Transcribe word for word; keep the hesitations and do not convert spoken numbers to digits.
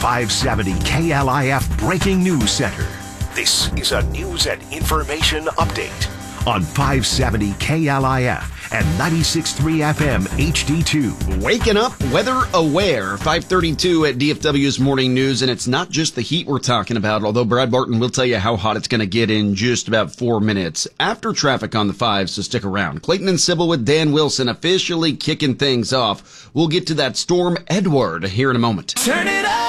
five seventy K L I F Breaking News Center. This is a news and information update on five seventy K L I F and ninety-six point three F M H D two. Waking up weather aware, five thirty-two at D F W's Morning News, and it's not just the heat we're talking about, although Brad Barton will tell you how hot it's going to get in just about four minutes after traffic on the five, so stick around. Clayton and Sybil with Dan Wilson officially kicking things off. We'll get to that Storm Edward here in a moment. Turn it up!